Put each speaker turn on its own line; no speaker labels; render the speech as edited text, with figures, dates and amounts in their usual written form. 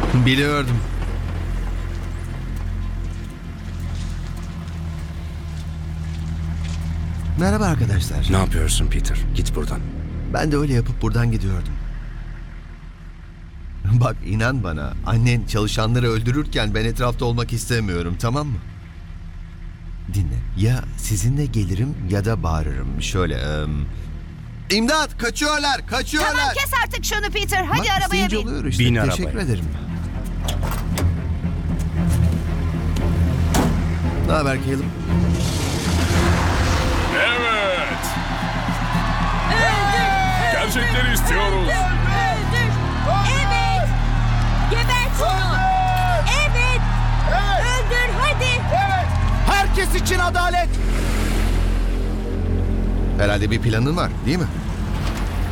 Biliyordum. Merhaba arkadaşlar.
Ne yapıyorsun Peter? Git buradan.
Ben de öyle yapıp buradan gidiyordum. Bak inan bana, annen çalışanları öldürürken ben etrafta olmak istemiyorum, tamam mı? Dinle, ya sizinle gelirim ya da bağırırım. Şöyle, İmdat! Kaçıyorlar! Kaçıyorlar!
Tamam, kes artık şunu Peter. Hadi
Bak,
arabaya
isteyince
bin.
oluyor işte.
Bin
Teşekkür
arabaya.
ederim. Ne haber Caleb?
Evet. Gerçekleri istiyoruz.
Öldür. Evet. Gebert şunu. Evet. Öldür hadi.
Herkes için adalet.
Herhalde bir planın var, değil mi?